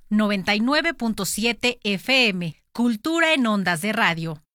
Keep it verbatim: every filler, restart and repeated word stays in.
noventa y nueve punto siete F M. Cultura en ondas de radio.